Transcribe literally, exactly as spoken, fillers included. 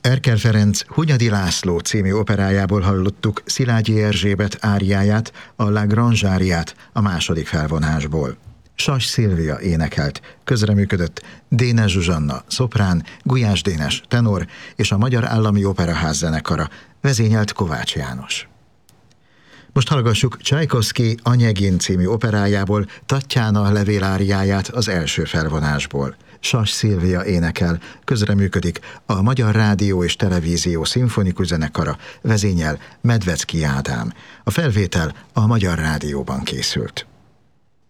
Erkel Ferenc Hunyadi László című operájából hallottuk Szilágyi Erzsébet áriáját, a La Grange-áriát a második felvonásból. Sas Szilvia énekelt, közreműködött Dénes Zsuzsanna szoprán, Gulyás Dénes tenor és a Magyar Állami Operaház zenekara, vezényelt Kovács János. Most hallgassuk Csajkovszky Anyegin című operájából Tatjana levéláriáját az első felvonásból. Sas Szilvia énekel, közreműködik a Magyar Rádió és Televízió Szimfonikus Zenekara, vezényel Medvecki Ádám. A felvétel a Magyar Rádióban készült.